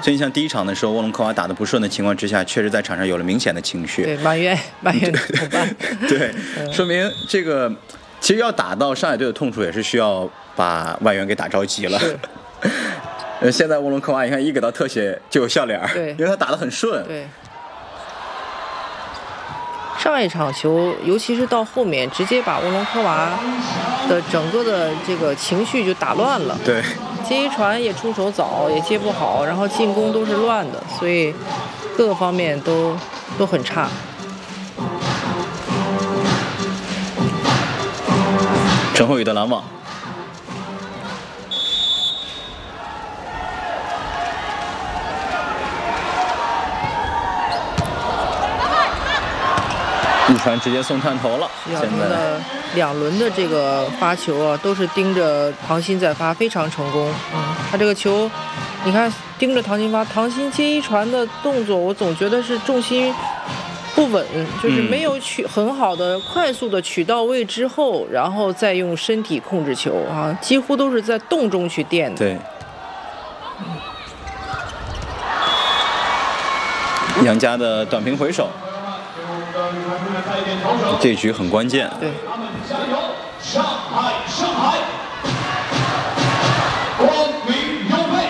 所以你像第一场的时候，沃隆科娃打得不顺的情况之下，确实在场上有了明显的情绪。 对，埋怨怎么办？ 对，说明这个其实要打到上海队的痛处，也是需要把外援给打着急了。现在沃隆科娃，你看一给到特写就有笑脸， 对， 因为他打得很顺。 对。上一场球，尤其是到后面，直接把沃隆科娃的整个的这个情绪就打乱了。 对， 接一传也出手早，也接不好，然后进攻都是乱的，所以各个方面都很差。 陈慧宇的拦网。一传直接送探头了。 徐晓东的2轮的这个发球啊，都是盯着唐鑫在发，非常成功。他这个球，你看盯着唐鑫发，唐鑫接一传的动作，我总觉得是重心不稳，就是没有很好的快速的取到位之后，然后再用身体控制球啊，几乎都是在动中去垫的。 对。杨佳的短平回手。这局很关键。 对。 上海，光明优配。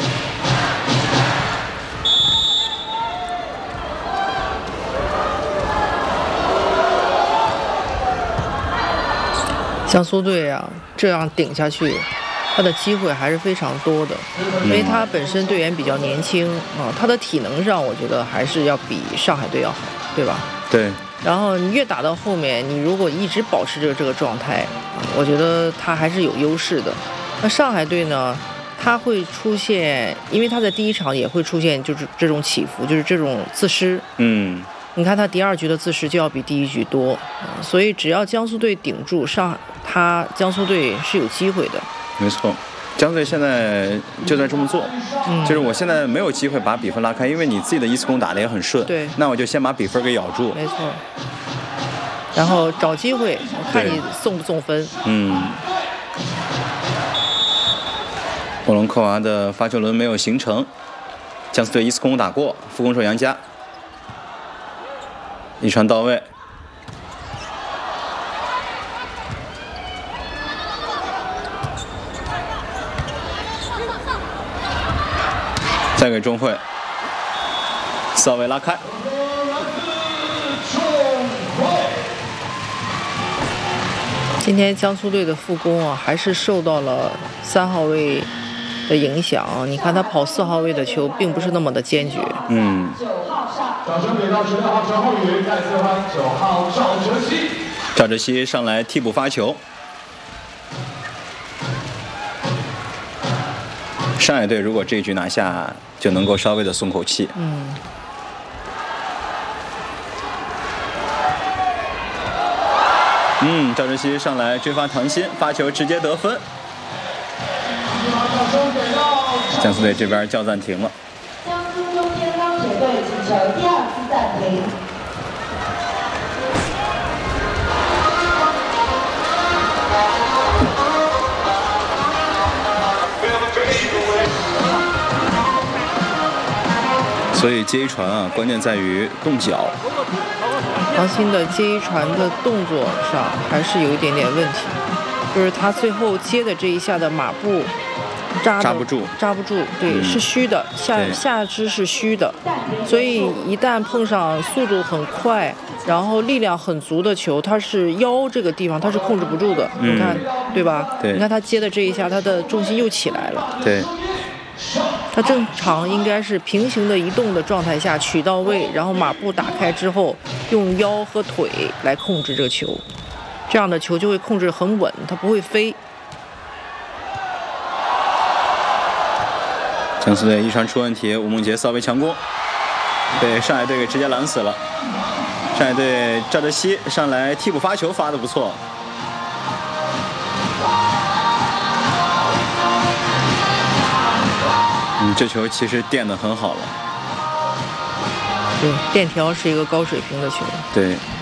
江苏队啊，这样顶下去，他的机会还是非常多的，因为他本身队员比较年轻啊，他的体能上我觉得还是要比上海队要好，对吧？ 对。 然后你越打到后面，你如果一直保持着这个状态，我觉得他还是有优势的。那上海队呢，他会出现，因为他在第一场也会出现就是这种起伏，就是这种自失。你看他第2局的自失就要比第1局多，所以只要江苏队顶住江苏队是有机会的。 没错。江苏队现在就在这么做，就是我现在没有机会把比分拉开，因为你自己的一次攻打得也很顺， 对， 那我就先把比分给咬住， 没错，然后找机会，看你送不送分。 沃隆科娃的发球轮没有形成，江苏队一次攻打过，副攻手杨佳，一传到位。再给钟慧，4号位拉开。 今天江苏队的副攻啊，还是受到了3号位的影响。你看他跑4号位的球，并不是那么的坚决。 掌声给到16号陈浩宇，再次欢迎9号赵哲熙。 赵哲熙上来替补发球。上海队如果这一局拿下，就能够稍微的松口气。赵哲熙上来追发唐鑫，发球直接得分。江苏队这边叫暂停了。 江苏中天钢铁队请求第2次暂停。 所以接一传啊，关键在于动脚。 唐鑫的接一传的动作上还是有一点点问题，就是他最后接的这一下的马步扎不住，对，是虚的，下肢是虚的，所以一旦碰上速度很快，然后力量很足的球，他是腰这个地方他是控制不住的，你看对吧？ 对， 你看他接的这一下，他的重心又起来了。 对。 他正常应该是平行的移动的状态下取到位，然后马步打开之后，用腰和腿来控制这个球，这样的球就会控制很稳，它不会飞。 江苏队一传出问题，吴梦洁稍微强攻，被上海队给直接拦死了。上海队赵哲熙上来替补发球，发得不错。这球其实垫得很好了。 对，垫条是一个高水平的球。 对。